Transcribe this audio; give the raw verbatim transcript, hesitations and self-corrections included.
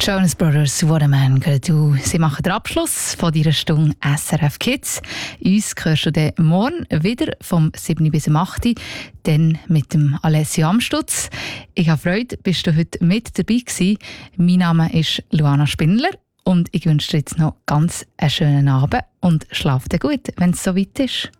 Jonas Brothers, What a Man Could Do. Sie machen den Abschluss von dieser Stunde S R F Kids. Uns hörst du dann morgen wieder vom sieben bis acht Uhr, dann mit dem Alessio Amstutz. Ich habe Freude, bist du heute mit dabei gewesen. Mein Name ist Luana Spindler und ich wünsche dir jetzt noch ganz einen schönen Abend und schlaf dir gut, wenn es soweit ist.